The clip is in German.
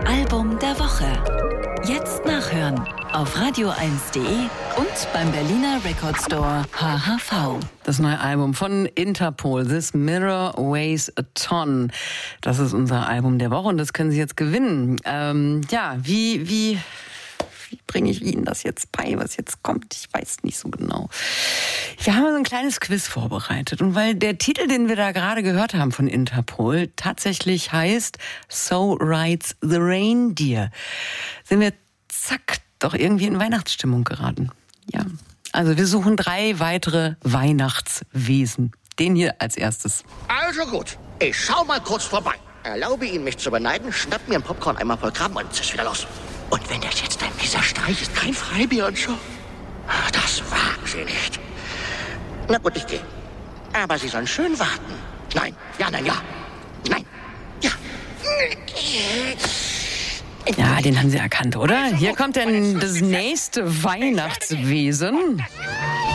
Album der Woche. Jetzt nachhören auf radio1.de und beim Berliner Record Store HHV. Das neue Album von Interpol, This Mirror Weighs a Ton. Das ist unser Album der Woche und das können Sie jetzt gewinnen. Wie bringe ich Ihnen das jetzt bei, was jetzt kommt? Ich weiß nicht so genau. Wir haben so ein kleines Quiz vorbereitet. Und weil der Titel, den wir da gerade gehört haben von Interpol, tatsächlich heißt So Rides the Reindeer, sind wir doch irgendwie in Weihnachtsstimmung geraten. Ja. Also wir suchen 3 weitere Weihnachtswesen. Den hier als erstes. Also gut, ich schau mal kurz vorbei. Erlaube Ihnen, mich zu beneiden, schnapp mir ein Popcorn einmal voll Krabben und es ist wieder los. Und wenn das jetzt ein mieser Streich ist, kein Freibier und so. Das wagen Sie nicht. Na gut, ich gehe. Aber Sie sollen schön warten. Nein, ja, nein, ja. Nein, ja. Ja, den haben Sie erkannt, oder? Hier kommt denn das nächste Weihnachtswesen.